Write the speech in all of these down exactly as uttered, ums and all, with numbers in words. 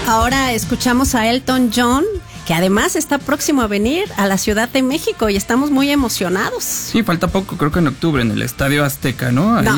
Ahora escuchamos a Elton John, que además está próximo a venir a la Ciudad de México y estamos muy emocionados. Sí, falta poco, creo que en octubre, en el Estadio Azteca, ¿no? Ahí... No,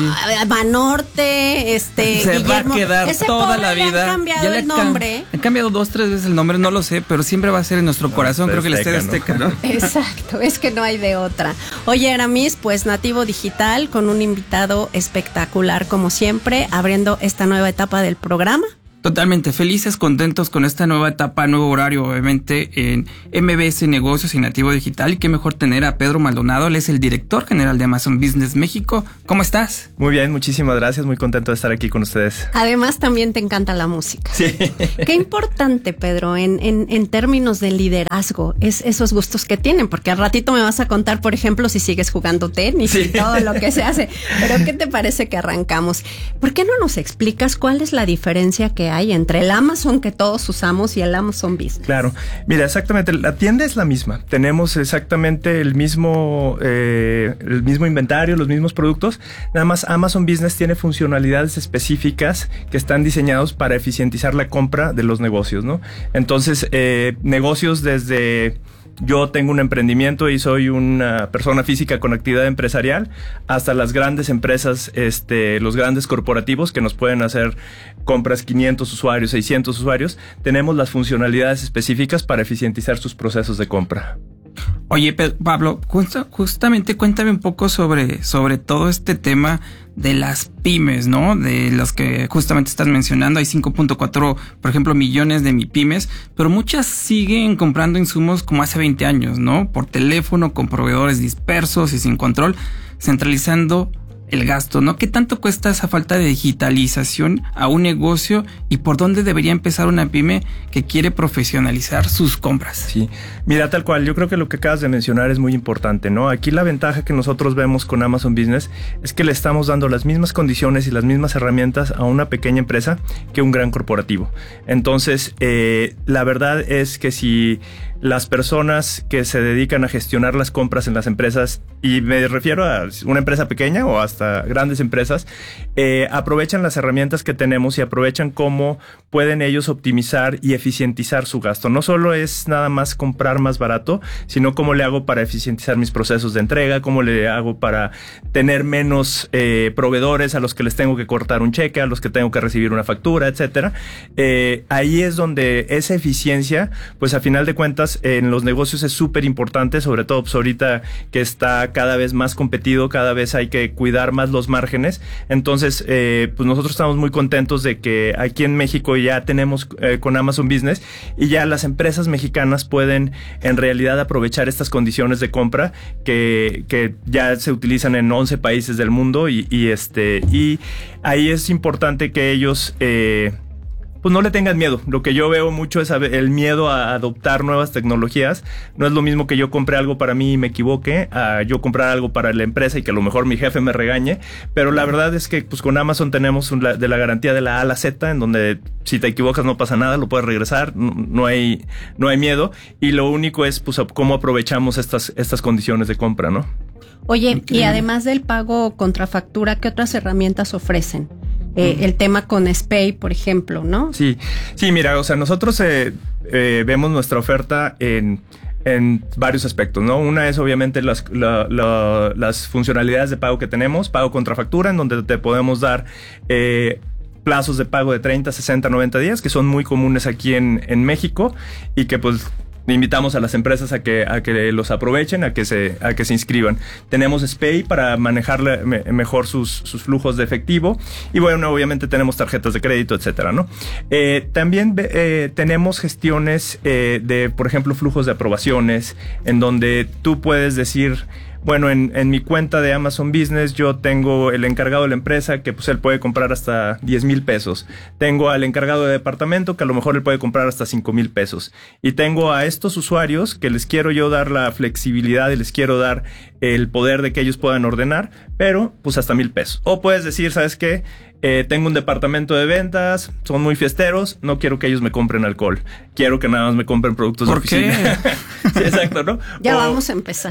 Banorte, este, Se Guillermo, va a quedar ese toda pobre la vida. Le han cambiado ya le el nombre. Han cambiado dos, tres veces el nombre, no lo sé, pero siempre va a ser en nuestro no, corazón, creo que el Estadio Azteca, ¿no? Exacto, es que no hay de otra. Oye, Aramis, pues Nativo Digital con un invitado espectacular como siempre, abriendo esta nueva etapa del programa. Totalmente felices, contentos con esta nueva etapa, nuevo horario, obviamente, en M B S Negocios y Nativo Digital. Y qué mejor tener a Pedro Maldonado, él es el director general de Amazon Business México. ¿Cómo estás? Muy bien, muchísimas gracias, muy contento de estar aquí con ustedes. Además, también te encanta la música. Sí. Qué importante, Pedro, en, en, en términos de liderazgo, es esos gustos que tienen, porque al ratito me vas a contar, por ejemplo, si sigues jugando tenis sí. y todo lo que se hace. Pero, ¿qué te parece que arrancamos? ¿Por qué no nos explicas cuál es la diferencia que hay entre el Amazon que todos usamos y el Amazon Business? Claro, mira, exactamente, la tienda es la misma, tenemos exactamente el mismo eh, el mismo inventario, los mismos productos, nada más Amazon Business tiene funcionalidades específicas que están diseñados para eficientizar la compra de los negocios, ¿no? Entonces, eh, negocios desde... Yo tengo un emprendimiento y soy una persona física con actividad empresarial, hasta las grandes empresas, este, los grandes corporativos que nos pueden hacer compras quinientos usuarios, seiscientos usuarios. Tenemos las funcionalidades específicas para eficientizar sus procesos de compra. Oye, Pablo, justa, justamente cuéntame un poco sobre, sobre todo este tema de las pymes, ¿no? De las que justamente estás mencionando. Hay cinco punto cuatro, por ejemplo, millones de pymes, pero muchas siguen comprando insumos como hace veinte años, ¿no? Por teléfono, con proveedores dispersos y sin control, centralizando el gasto, ¿no? ¿Qué tanto cuesta esa falta de digitalización a un negocio y por dónde debería empezar una pyme que quiere profesionalizar sus compras? Sí, mira, tal cual, yo creo que lo que acabas de mencionar es muy importante, ¿no? Aquí la ventaja que nosotros vemos con Amazon Business es que le estamos dando las mismas condiciones y las mismas herramientas a una pequeña empresa que un gran corporativo. Entonces, eh, la verdad es que si las personas que se dedican a gestionar las compras en las empresas, y me refiero a una empresa pequeña o hasta grandes empresas, eh, aprovechan las herramientas que tenemos y aprovechan cómo pueden ellos optimizar y eficientizar su gasto. No solo es nada más comprar más barato, sino cómo le hago para eficientizar mis procesos de entrega, cómo le hago para tener menos eh, proveedores a los que les tengo que cortar un cheque, a los que tengo que recibir una factura, etcétera. Eh, ahí es donde esa eficiencia, pues a final de cuentas, en los negocios es súper importante, sobre todo pues ahorita que está cada vez más competido, cada vez hay que cuidar más los márgenes. Entonces, eh, pues nosotros estamos muy contentos de que aquí en México ya tenemos eh, con Amazon Business y ya las empresas mexicanas pueden en realidad aprovechar estas condiciones de compra que, que ya se utilizan en once países del mundo y, y este y ahí es importante que ellos eh, pues no le tengan miedo. Lo que yo veo mucho es el miedo a adoptar nuevas tecnologías. No es lo mismo que yo compre algo para mí y me equivoque, a yo comprar algo para la empresa y que a lo mejor mi jefe me regañe. Pero la verdad es que pues con Amazon tenemos un, de la garantía de la A a la Z, en donde si te equivocas no pasa nada, lo puedes regresar, no, no hay no hay miedo. Y lo único es pues cómo aprovechamos estas, estas condiciones de compra, ¿no? Oye, okay. Y además del pago contra factura, ¿qué otras herramientas ofrecen? Eh, el tema con Spay, por ejemplo, ¿no? Sí, sí, mira, o sea, nosotros eh, eh, vemos nuestra oferta en, en varios aspectos, ¿no? Una es obviamente las, la, la, las funcionalidades de pago que tenemos, pago contra factura, en donde te podemos dar eh, plazos de pago de treinta, sesenta, noventa días, que son muy comunes aquí en, en México y que pues invitamos a las empresas a que, a que los aprovechen, a que se, a que se inscriban. Tenemos Spay para manejar me, mejor sus, sus flujos de efectivo. Y bueno, obviamente tenemos tarjetas de crédito, etcétera, ¿no? Eh, también eh, tenemos gestiones eh, de, por ejemplo, flujos de aprobaciones, en donde tú puedes decir, bueno, en, en mi cuenta de Amazon Business yo tengo el encargado de la empresa que pues él puede comprar hasta diez mil pesos. Tengo al encargado de departamento que a lo mejor él puede comprar hasta cinco mil pesos. Y tengo a estos usuarios que les quiero yo dar la flexibilidad y les quiero dar el poder de que ellos puedan ordenar, pero pues hasta mil pesos. O puedes decir, ¿sabes qué? Eh, tengo un departamento de ventas, son muy fiesteros, no quiero que ellos me compren alcohol, quiero que nada más me compren productos de oficina. ¿Por qué? Sí, exacto, ¿no? Ya o... vamos a empezar.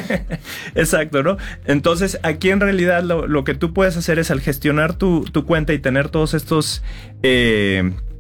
Exacto, ¿no? Entonces, aquí en realidad lo, lo que tú puedes hacer es al gestionar tu, tu cuenta y tener todos estos... Eh,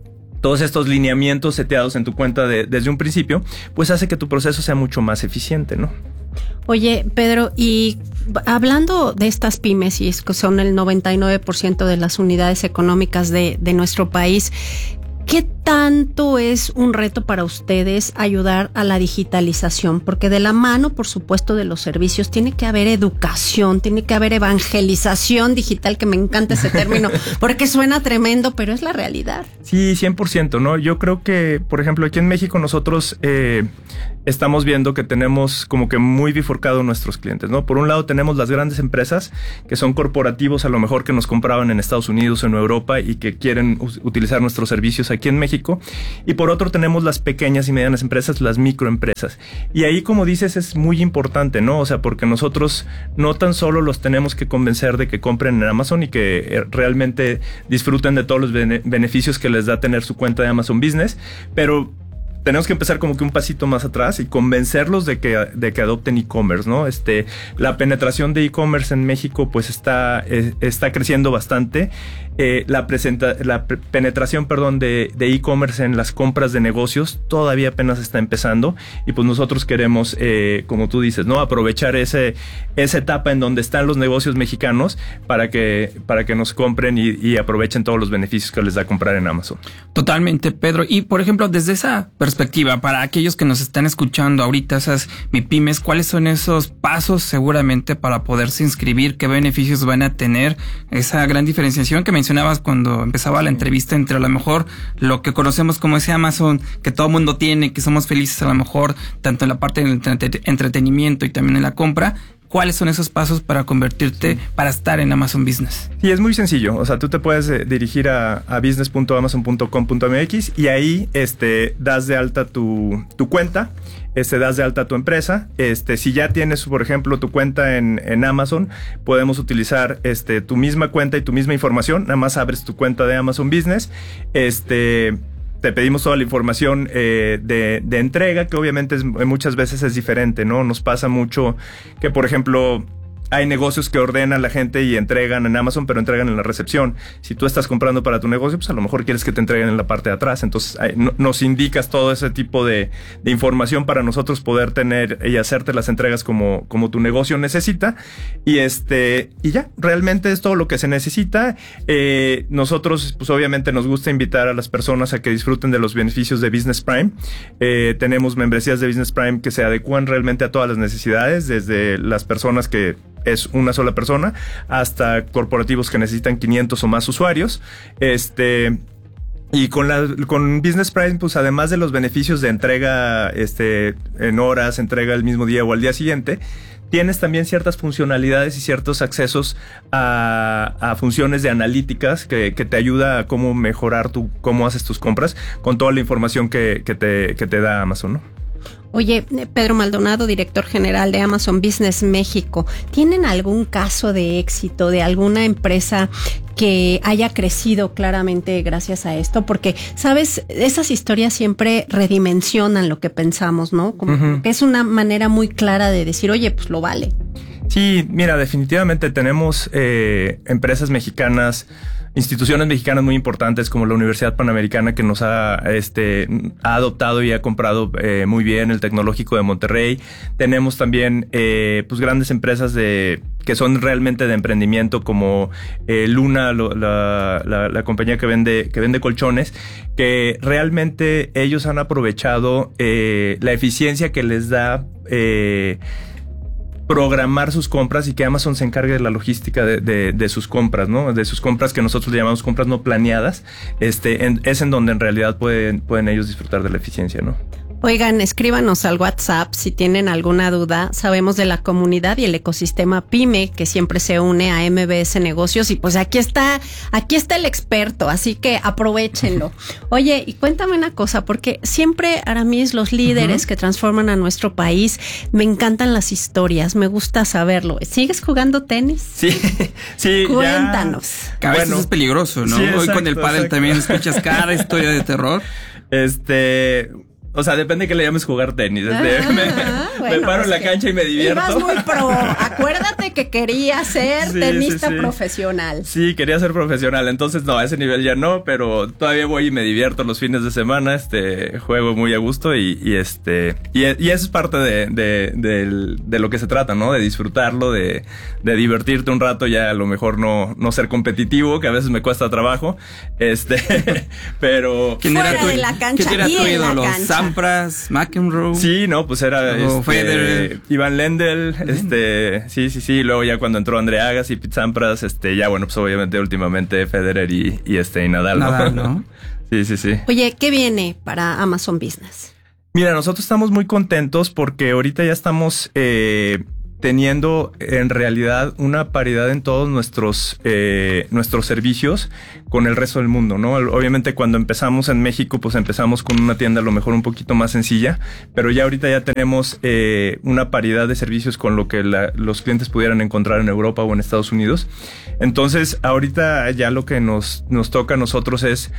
todos estos lineamientos seteados en tu cuenta de, desde un principio, pues hace que tu proceso sea mucho más eficiente, ¿no? Oye, Pedro, y hablando de estas pymes, y es que son el noventa y nueve por ciento de las unidades económicas de, de nuestro país, ¿qué tanto es un reto para ustedes ayudar a la digitalización? Porque de la mano, por supuesto, de los servicios, tiene que haber educación, tiene que haber evangelización digital, que me encanta ese término, porque suena tremendo, pero es la realidad. Sí, cien por ciento, ¿no? Yo creo que, por ejemplo, aquí en México nosotros eh, estamos viendo que tenemos como que muy bifurcado nuestros clientes, ¿no? Por un lado tenemos las grandes empresas, que son corporativos a lo mejor que nos compraban en Estados Unidos o en Europa y que quieren u- utilizar nuestros servicios aquí en México. Y por otro tenemos las pequeñas y medianas empresas, las microempresas. Y ahí, como dices, es muy importante, ¿no? O sea, porque nosotros no tan solo los tenemos que convencer de que compren en Amazon y que realmente disfruten de todos los bene- beneficios que les da tener su cuenta de Amazon Business, pero tenemos que empezar como que un pasito más atrás y convencerlos de que, de que adopten e-commerce, ¿no? Este, la penetración de e-commerce en México pues está, eh, está creciendo bastante. Eh, la, presenta, la pre- penetración, perdón, de, de e-commerce en las compras de negocios todavía apenas está empezando y pues nosotros queremos, eh, como tú dices, ¿no? Aprovechar ese, esa etapa en donde están los negocios mexicanos para que, para que nos compren y, y aprovechen todos los beneficios que les da comprar en Amazon. Totalmente, Pedro. Y por ejemplo, desde esa perspectiva, para aquellos que nos están escuchando ahorita, esas MIPYMES, ¿cuáles son esos pasos seguramente para poderse inscribir? ¿Qué beneficios van a tener? Esa gran diferenciación que mencionabas cuando empezaba la entrevista entre a lo mejor lo que conocemos como ese Amazon que todo mundo tiene, que somos felices a lo mejor tanto en la parte del entrete- entretenimiento y también en la compra. ¿Cuáles son esos pasos para convertirte, sí. para estar en Amazon Business? Sí, es muy sencillo. O sea, tú te puedes eh, dirigir a, a business punto amazon punto com punto m x y ahí este, das de alta tu, tu cuenta, este, das de alta tu empresa. Este, si ya tienes, por ejemplo, tu cuenta en, en Amazon, podemos utilizar este, tu misma cuenta y tu misma información. Nada más abres tu cuenta de Amazon Business. Este... Te pedimos toda la información eh, de, de entrega, que obviamente es, muchas veces es diferente, ¿no? Nos pasa mucho que, por ejemplo, hay negocios que ordenan la gente y entregan en Amazon, pero entregan en la recepción. Si tú estás comprando para tu negocio, pues a lo mejor quieres que te entreguen en la parte de atrás. Entonces, hay, no, nos indicas todo ese tipo de, de información para nosotros poder tener y hacerte las entregas como, como tu negocio necesita. Y este y ya, realmente es todo lo que se necesita. Eh, nosotros, pues obviamente nos gusta invitar a las personas a que disfruten de los beneficios de Business Prime. Eh, tenemos membresías de Business Prime que se adecuan realmente a todas las necesidades, desde las personas que es una sola persona, hasta corporativos que necesitan quinientos o más usuarios. Este... Y con la con Business Prime, pues además de los beneficios de entrega este, en horas, entrega el mismo día o al día siguiente, tienes también ciertas funcionalidades y ciertos accesos a, a funciones de analíticas que, que te ayuda a cómo mejorar tu, cómo haces tus compras con toda la información que, que, te, que te da Amazon, ¿no? Oye, Pedro Maldonado, director general de Amazon Business México, ¿tienen algún caso de éxito de alguna empresa que haya crecido claramente gracias a esto? Porque, sabes, esas historias siempre redimensionan lo que pensamos, ¿no? Como uh-huh. que es una manera muy clara de decir, oye, pues lo vale. Sí, mira, definitivamente tenemos eh, empresas mexicanas, instituciones mexicanas muy importantes como la Universidad Panamericana, que nos ha, este, ha adoptado y ha comprado eh, muy bien el Tecnológico de Monterrey. Tenemos también eh, pues grandes empresas de que son realmente de emprendimiento como eh, Luna, lo, la, la, la compañía que vende que vende colchones, que realmente ellos han aprovechado eh, la eficiencia que les da eh, programar sus compras y que Amazon se encargue de la logística de, de, de sus compras, ¿no? De sus compras que nosotros le llamamos compras no planeadas. Este, en, es en donde en realidad pueden, pueden ellos disfrutar de la eficiencia, ¿no? Oigan, escríbanos al WhatsApp si tienen alguna duda. Sabemos de la comunidad y el ecosistema PYME que siempre se une a M B S Negocios y pues aquí está, aquí está el experto, así que aprovechenlo. Oye, y cuéntame una cosa, porque siempre, Aramis, los líderes uh-huh. que transforman a nuestro país, me encantan las historias, me gusta saberlo. ¿Sigues jugando tenis? Sí, sí. Cuéntanos. Ya. A veces bueno, es peligroso, ¿no? Sí, exacto, Hoy con el pádel exacto. también escuchas cada historia de terror. Este... o sea, depende que le llames jugar tenis. Este, ah, me, bueno, me paro en la cancha y me divierto. Ibas muy pro. Acuérdate que quería ser sí, tenista sí, sí. profesional. Sí, quería ser profesional. Entonces, no, a ese nivel ya no, pero todavía voy y me divierto los fines de semana. Este, juego muy a gusto y, y este, y, y eso es parte de, de, de, de lo que se trata, ¿no? De disfrutarlo, de, de divertirte un rato, ya a lo mejor no, no ser competitivo, que a veces me cuesta trabajo. Este, pero. ¿Quién era tu, de la cancha, ¿quién era tu ídolo? Sampras, McEnroe. Sí, no, pues era este, Federer, Iván Lendl, Lendl, este, sí, sí, sí. Luego ya cuando entró André Agassi y Pete Sampras, este, ya bueno, pues obviamente últimamente Federer y, y este y Nadal, ¿no? Nadal, ¿no? Sí, sí, sí. Oye, ¿qué viene para Amazon Business? Mira, nosotros estamos muy contentos porque ahorita ya estamos eh, teniendo en realidad una paridad en todos nuestros eh, nuestros servicios con el resto del mundo, ¿no? Obviamente cuando empezamos en México, pues empezamos con una tienda a lo mejor un poquito más sencilla, pero ya ahorita ya tenemos eh, una paridad de servicios con lo que la, los clientes pudieran encontrar en Europa o en Estados Unidos. Entonces, ahorita ya lo que nos, nos toca a nosotros es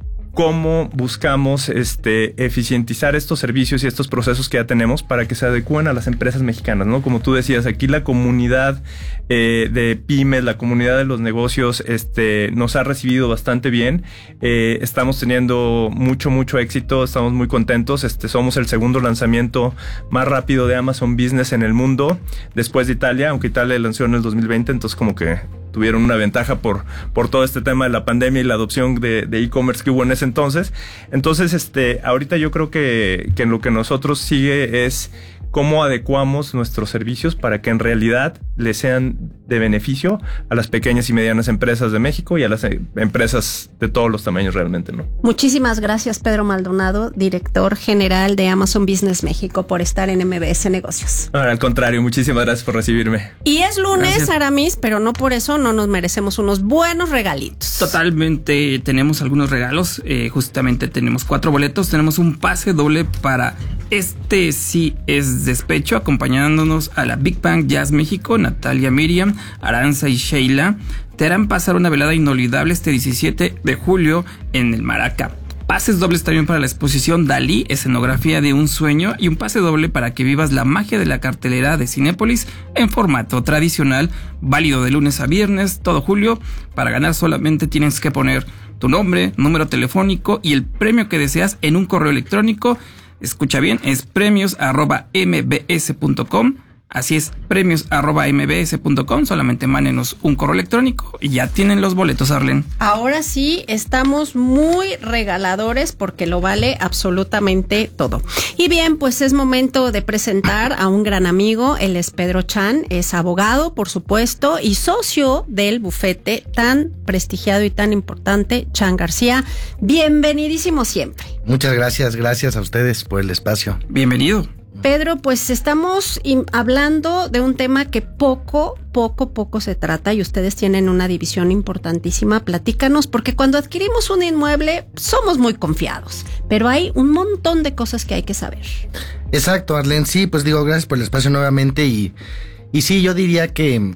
cómo buscamos este, eficientizar estos servicios y estos procesos que ya tenemos para que se adecúen a las empresas mexicanas, ¿no? Como tú decías, aquí la comunidad eh, de pymes, la comunidad de los negocios, este, nos ha recibido bastante bien. Eh, estamos teniendo mucho, mucho éxito, estamos muy contentos. Este, somos el segundo lanzamiento más rápido de Amazon Business en el mundo, después de Italia, aunque Italia lanzó en el dos mil veinte, entonces como que tuvieron una ventaja por, por todo este tema de la pandemia y la adopción de, de e-commerce que hubo en ese entonces. Entonces, este, ahorita yo creo que, que en lo que nosotros sigue es cómo adecuamos nuestros servicios para que en realidad le sean de beneficio a las pequeñas y medianas empresas de México y a las empresas de todos los tamaños realmente, ¿no? Muchísimas gracias, Pedro Maldonado, director general de Amazon Business México, por estar en M B S Negocios. Ahora, al contrario, muchísimas gracias por recibirme. Y es lunes, gracias. Aramis, pero no por eso no nos merecemos unos buenos regalitos. Totalmente, tenemos algunos regalos. Eh, justamente tenemos cuatro boletos. Tenemos un pase doble para Este Sí Es Despecho, acompañándonos a la Big Bang Jazz México. Natalia, Miriam, Aranza y Sheila te harán pasar una velada inolvidable este diecisiete de julio en el Maraca. Pases dobles también para la exposición Dalí, escenografía de un sueño, y un pase doble para que vivas la magia de la cartelera de Cinépolis en formato tradicional, válido de lunes a viernes, todo julio. Para ganar solamente tienes que poner tu nombre, número telefónico y el premio que deseas en un correo electrónico. Escucha bien, es premios arroba mbs punto com. Así es, premios arroba mbs punto com. Solamente mándenos un correo electrónico y ya tienen los boletos, Arlen. Ahora sí, estamos muy regaladores porque lo vale absolutamente todo. Y bien, pues es momento de presentar a un gran amigo. Él es Pedro Chan, es abogado, por supuesto, y socio del bufete tan prestigiado y tan importante, Chan García. Bienvenidísimo siempre. Muchas gracias, gracias a ustedes por el espacio. Bienvenido. Pedro, pues estamos hablando de un tema que poco, poco, poco se trata y ustedes tienen una división importantísima. Platícanos, porque cuando adquirimos un inmueble somos muy confiados, pero hay un montón de cosas que hay que saber. Exacto, Arlen. Sí, pues digo, gracias por el espacio nuevamente y, y sí, yo diría que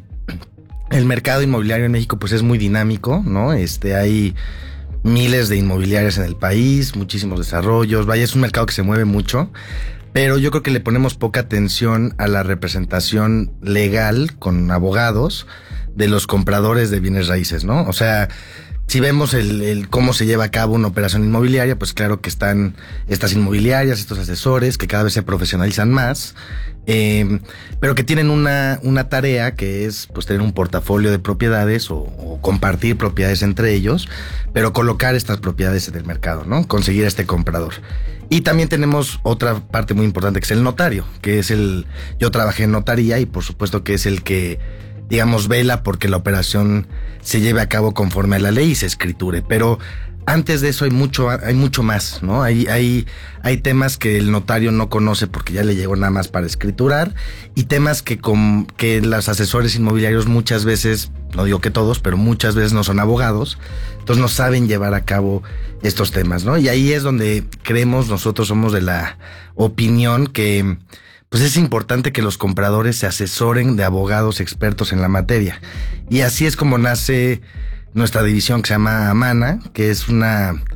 el mercado inmobiliario en México pues es muy dinámico, ¿no? Este, hay miles de inmobiliarias en el país, muchísimos desarrollos, vaya, es un mercado que se mueve mucho. Pero yo creo que le ponemos poca atención a la representación legal con abogados de los compradores de bienes raíces, ¿no? O sea, si vemos el, el cómo se lleva a cabo una operación inmobiliaria, pues claro que están estas inmobiliarias, estos asesores que cada vez se profesionalizan más, eh, pero que tienen una, una tarea que es pues tener un portafolio de propiedades o, o compartir propiedades entre ellos, pero colocar estas propiedades en el mercado, ¿no? Conseguir este comprador. Y también tenemos otra parte muy importante que es el notario, que es el... Yo trabajé en notaría y por supuesto que es el que, digamos, vela porque la operación se lleve a cabo conforme a la ley y se escriture. Pero antes de eso hay mucho, hay mucho más, ¿no? Hay, hay, hay temas que el notario no conoce porque ya le llegó nada más para escriturar y temas que, con, que los asesores inmobiliarios muchas veces, no digo que todos, pero muchas veces no son abogados, entonces no saben llevar a cabo estos temas, ¿no? Y ahí es donde creemos, nosotros somos de la opinión que pues es importante que los compradores se asesoren de abogados expertos en la materia. Y así es como nace nuestra división que se llama Amana, que es una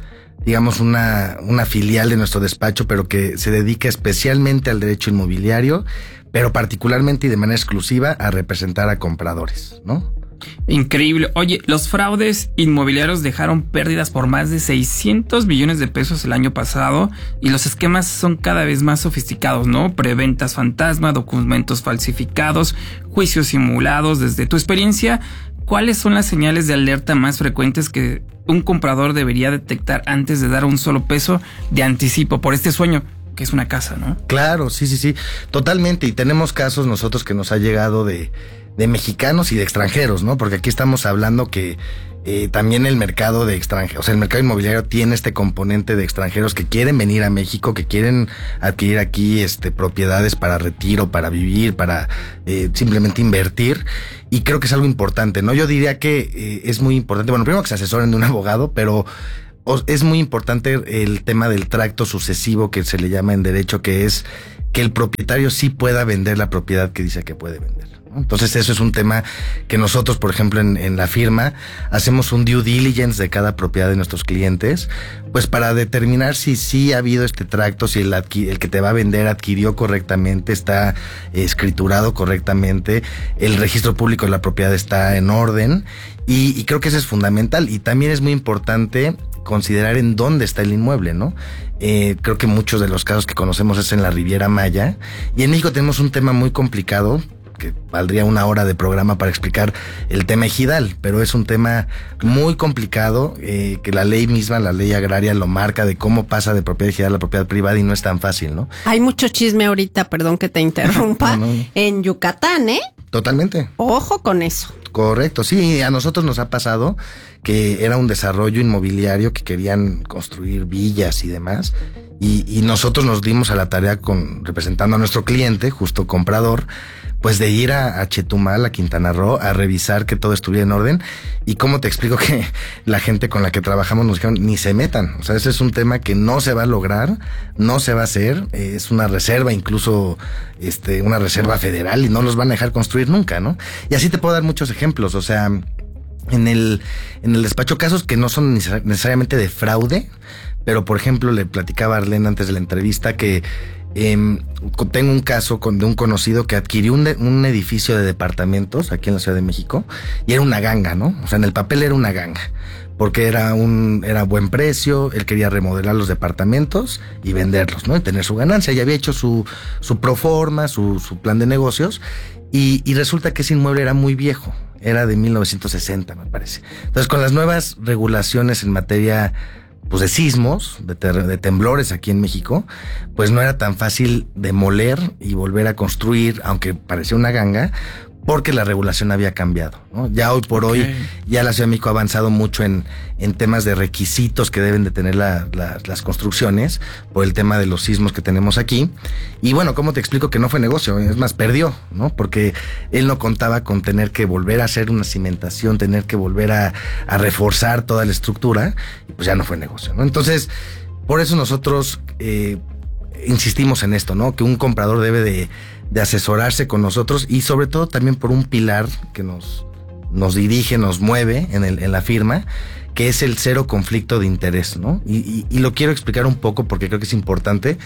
digamos, una, una filial de nuestro despacho, pero que se dedica especialmente al derecho inmobiliario, pero particularmente y de manera exclusiva a representar a compradores, ¿no? Increíble. Oye, los fraudes inmobiliarios dejaron pérdidas por más de seiscientos millones de pesos el año pasado y los esquemas son cada vez más sofisticados, ¿no? Preventas fantasma, documentos falsificados, juicios simulados. Desde tu experiencia, ¿cuáles son las señales de alerta más frecuentes que un comprador debería detectar antes de dar un solo peso de anticipo por este sueño que es una casa, ¿no? Claro, sí, sí, sí, totalmente. Y tenemos casos nosotros que nos ha llegado de, de mexicanos y de extranjeros, ¿no? Porque aquí estamos hablando que eh, también el mercado de extranjeros, o sea, el mercado inmobiliario tiene este componente de extranjeros que quieren venir a México, que quieren adquirir aquí este propiedades para retiro, para vivir, para eh, simplemente invertir. Y creo que es algo importante, ¿no? Yo diría que eh, es muy importante, bueno, primero que se asesoren de un abogado, pero es muy importante el tema del tracto sucesivo que se le llama en derecho, que es que el propietario sí pueda vender la propiedad que dice que puede vender, ¿no? Entonces eso es un tema que nosotros, por ejemplo, en, en la firma hacemos un due diligence de cada propiedad de nuestros clientes, pues para determinar si sí ha habido este tracto, si el, adqui- el que te va a vender adquirió correctamente, está eh, escriturado correctamente, el registro público de la propiedad está en orden, y, y creo que eso es fundamental. Y también es muy importante considerar en dónde está el inmueble, ¿no? Eh, creo que muchos de los casos que conocemos es en la Riviera Maya, y en México tenemos un tema muy complicado que valdría una hora de programa para explicar el tema ejidal, pero es un tema muy complicado, eh, que la ley misma, la ley agraria lo marca, de cómo pasa de propiedad ejidal a propiedad privada, y no es tan fácil, ¿no? Hay mucho chisme ahorita, perdón que te interrumpa, no, no. En Yucatán, ¿eh? Totalmente. Ojo con eso. Correcto, sí, a nosotros nos ha pasado que era un desarrollo inmobiliario que querían construir villas y demás, y, y nosotros nos dimos a la tarea, con representando a nuestro cliente, justo comprador, pues de ir a, a Chetumal, a Quintana Roo, a revisar que todo estuviera en orden. Y cómo te explico que la gente con la que trabajamos nos dijeron, ni se metan. O sea, ese es un tema que no se va a lograr, no se va a hacer, eh, es una reserva, incluso este una reserva federal, y no los van a dejar construir nunca, ¿no? Y así te puedo dar muchos ejemplos. O sea, en el, en el despacho, casos que no son necesariamente de fraude, pero por ejemplo, le platicaba a Arlene antes de la entrevista que Eh, tengo un caso con, de un conocido que adquirió un, de, un edificio de departamentos aquí en la Ciudad de México, y era una ganga, ¿no? O sea, en el papel era una ganga, porque era un era buen precio, él quería remodelar los departamentos y venderlos, ¿no? Y tener su ganancia, y había hecho su, su proforma, su, su plan de negocios, y, y resulta que ese inmueble era muy viejo, era de mil novecientos sesenta, me parece. Entonces, con las nuevas regulaciones en materia pues de sismos, de, ter- de temblores aquí en México, pues no era tan fácil demoler y volver a construir, aunque parecía una ganga, porque la regulación había cambiado, ¿no? Ya hoy por okay. hoy, ya la Ciudad de México ha avanzado mucho en, en temas de requisitos que deben de tener la, la, las construcciones, por el tema de los sismos que tenemos aquí. Y bueno, ¿cómo te explico que no fue negocio? Es más, perdió, ¿no? Porque él no contaba con tener que volver a hacer una cimentación, tener que volver a, a reforzar toda la estructura, y pues ya no fue negocio, ¿no? Entonces, por eso nosotros eh, insistimos en esto, ¿no? Que un comprador debe de, de asesorarse con nosotros, y sobre todo también por un pilar que nos, nos dirige, nos mueve en, el, en la firma, que es el cero conflicto de interés, ¿no? Y, y, y lo quiero explicar un poco porque creo que es importante.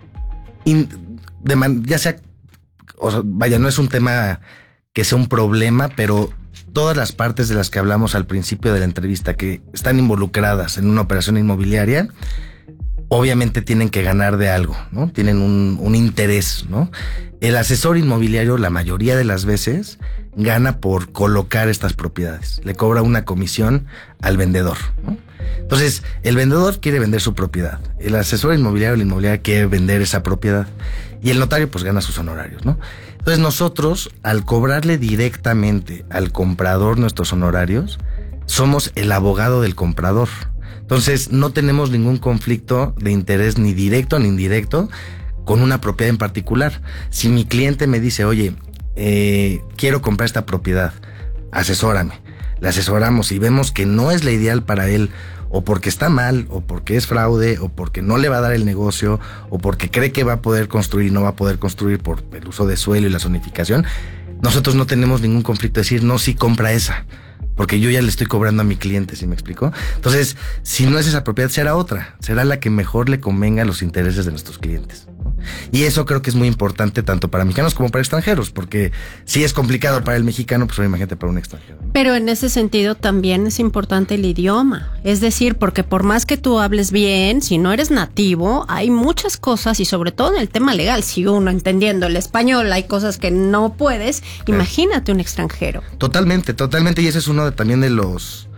Y de man, ya sea, o sea, vaya, no es un tema que sea un problema, pero todas las partes de las que hablamos al principio de la entrevista que están involucradas en una operación inmobiliaria, obviamente tienen que ganar de algo, ¿no? Tienen un, un interés, ¿no? El asesor inmobiliario, la mayoría de las veces, gana por colocar estas propiedades. Le cobra una comisión al vendedor, ¿no? Entonces, el vendedor quiere vender su propiedad. El asesor inmobiliario, la inmobiliaria, quiere vender esa propiedad. Y el notario, pues, gana sus honorarios, ¿no? Entonces, nosotros, al cobrarle directamente al comprador nuestros honorarios, somos el abogado del comprador. Entonces, no tenemos ningún conflicto de interés, ni directo ni indirecto, con una propiedad en particular. Si mi cliente me dice, oye, eh, quiero comprar esta propiedad, asesórame. Le asesoramos y vemos que no es la ideal para él, o porque está mal, o porque es fraude, o porque no le va a dar el negocio, o porque cree que va a poder construir y no va a poder construir por el uso de suelo y la zonificación. Nosotros no tenemos ningún conflicto de decir, no, sí compra esa. porque yo ya le estoy cobrando a mi cliente, ¿sí me explico? Entonces, si no es esa propiedad, será otra, será la que mejor le convenga a los intereses de nuestros clientes, ¿no? Y eso creo que es muy importante tanto para mexicanos como para extranjeros, porque si es complicado para el mexicano, pues imagínate para un extranjero, ¿no? Pero en ese sentido también es importante el idioma, es decir, porque por más que tú hables bien, si no eres nativo, hay muchas cosas y sobre todo en el tema legal, si uno entendiendo el español hay cosas que no puedes, claro. Imagínate un extranjero. Totalmente, totalmente, y ese es uno de, también de los,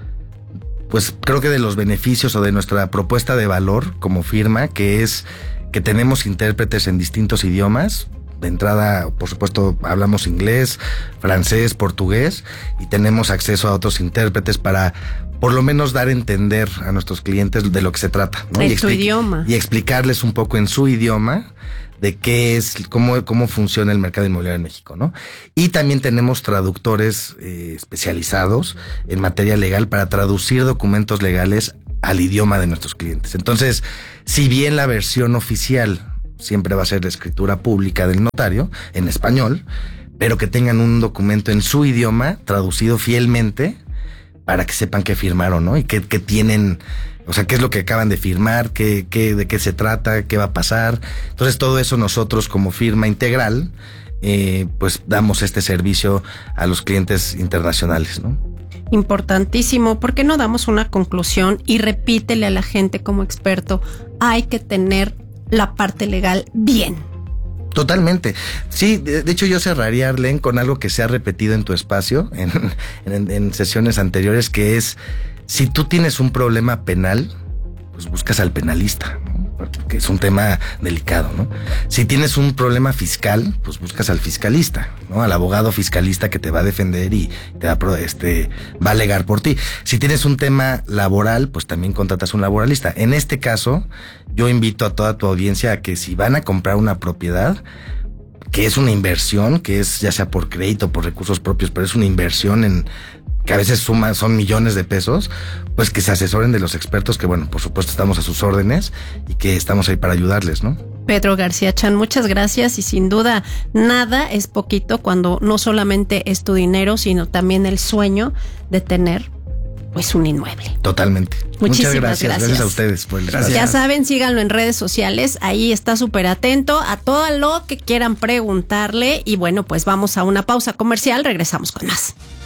pues creo que de los beneficios o de nuestra propuesta de valor como firma, que es que tenemos intérpretes en distintos idiomas. De entrada, por supuesto, hablamos inglés, francés, portugués y tenemos acceso a otros intérpretes para por lo menos dar a entender a nuestros clientes de lo que se trata, ¿no? En y su idioma. Y explicarles un poco en su idioma de qué es, cómo, cómo funciona el mercado inmobiliario en México, ¿no? Y también tenemos traductores eh, especializados en materia legal para traducir documentos legales al idioma de nuestros clientes. Entonces, si bien la versión oficial siempre va a ser la escritura pública del notario en español, pero que tengan un documento en su idioma traducido fielmente para que sepan qué firmaron, ¿no? Y qué, qué tienen, o sea, qué es lo que acaban de firmar, qué, qué, de qué se trata, qué va a pasar. Entonces todo eso nosotros como firma integral, eh, pues damos este servicio a los clientes internacionales, ¿no? Importantísimo. ¿Por qué no damos una conclusión y repítele a la gente como experto? Hay que tener la parte legal bien. Totalmente. Sí, de, de hecho yo cerraría, Arlene, con algo que se ha repetido en tu espacio, en, en, en sesiones anteriores, que es, si tú tienes un problema penal, pues buscas al penalista, ¿no? Porque es un tema delicado, ¿no? Si tienes un problema fiscal, pues buscas al fiscalista, ¿no? Al abogado fiscalista que te va a defender y te va a, este, va a alegar por ti. Si tienes un tema laboral, pues también contratas un laboralista. En este caso, yo invito a toda tu audiencia a que si van a comprar una propiedad, que es una inversión, que es ya sea por crédito, por recursos propios, pero es una inversión en que a veces suma, son millones de pesos, pues que se asesoren de los expertos, que bueno, por supuesto estamos a sus órdenes y que estamos ahí para ayudarles, ¿no? Pedro García Chán, muchas gracias y sin duda nada es poquito cuando no solamente es tu dinero, sino también el sueño de tener pues un inmueble. Totalmente. Muchísimas Muchas gracias. gracias. Gracias a ustedes por el Gracias. Ya saben, síganlo en redes sociales, ahí está súper atento a todo lo que quieran preguntarle y bueno, pues vamos a una pausa comercial, regresamos con más.